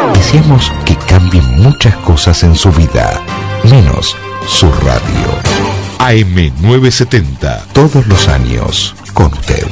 Deseamos que cambien muchas cosas en su vida, menos su radio. AM970, todos los años con usted.